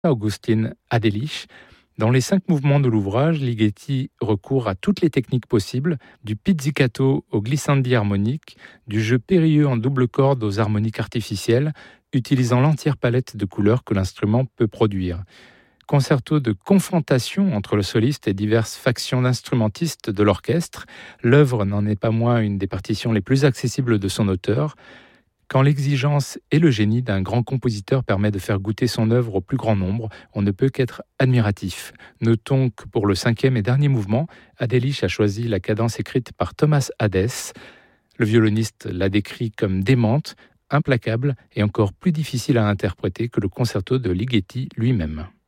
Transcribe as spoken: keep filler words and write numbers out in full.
Augustin Adelich. Dans les cinq mouvements de l'ouvrage, Ligeti recourt à toutes les techniques possibles, du pizzicato au glissandi harmonique, du jeu périlleux en double corde aux harmoniques artificielles, utilisant l'entière palette de couleurs que l'instrument peut produire. Concerto de confrontation entre le soliste et diverses factions d'instrumentistes de l'orchestre, l'œuvre n'en est pas moins une des partitions les plus accessibles de son auteur. Quand l'exigence et le génie d'un grand compositeur permet de faire goûter son œuvre au plus grand nombre, on ne peut qu'être admiratif. Notons que pour le cinquième et dernier mouvement, Adelich a choisi la cadence écrite par Thomas Hadès. Le violoniste l'a décrit comme démente, implacable et encore plus difficile à interpréter que le concerto de Ligeti lui-même.